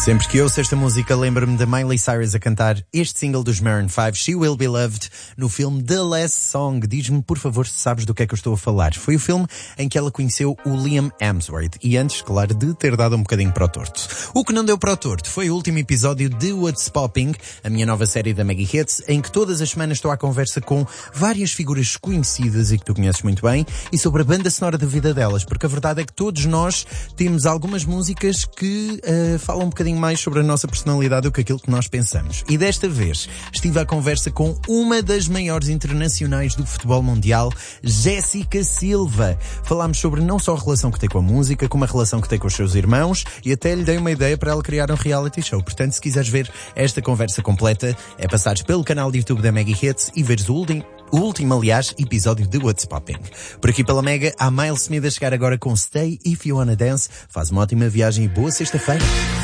Sempre que ouço esta música, lembro-me da Miley Cyrus a cantar este single dos Maroon 5, She Will Be Loved, no filme The Last Song. Diz-me, por favor, se sabes do que é que eu estou a falar. Foi o filme em que ela conheceu o Liam Hemsworth. E antes, claro, de ter dado um bocadinho para o torto. O que não deu para o torto foi o último episódio de What's Popping, a minha nova série da Maggie Hits, em que todas as semanas estou à conversa com várias figuras conhecidas e que tu conheces muito bem, e sobre a banda sonora da vida delas. Porque a verdade é que todos nós temos algumas músicas que falam um bocadinho mais sobre a nossa personalidade do que aquilo que nós pensamos. E desta vez estive à conversa com uma das maiores internacionais do futebol mundial, Jéssica Silva. Falámos sobre não só a relação que tem com a música, como a relação que tem com os seus irmãos, e até lhe dei uma ideia para ela criar um reality show. Portanto, se quiseres ver esta conversa completa, é passares pelo canal de YouTube da Maggie Hits e veres o último, aliás, episódio de What's Popping. Por aqui pela Mega, há Miles Smith a chegar agora com Stay If You Wanna Dance. Faz uma ótima viagem e boa sexta-feira.